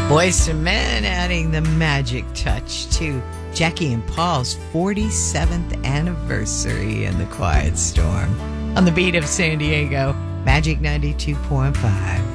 Boyz II Men adding the magic touch to Jackie and Paul's 47th anniversary in the Quiet Storm. On the beat of San Diego, Magic 92.5.